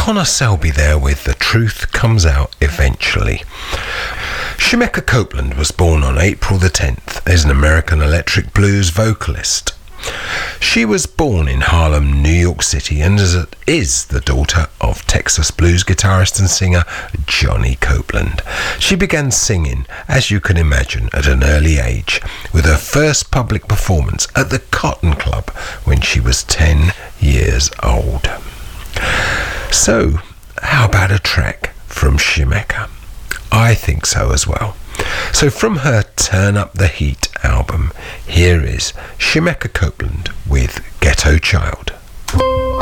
Connor Selby there with The Truth Comes Out Eventually. Shemekia Copeland was born on April the 10th as an American electric blues vocalist. She was born in Harlem, New York City, and is the daughter of Texas blues guitarist and singer Johnny Copeland. She began singing, as you can imagine, at an early age, with her first public performance at the Cotton Club when she was 10 years old. So, how about a track from Shemekia? I think so as well. So from her Turn Up the Heat album, here is Shemekia Copeland with Ghetto Child.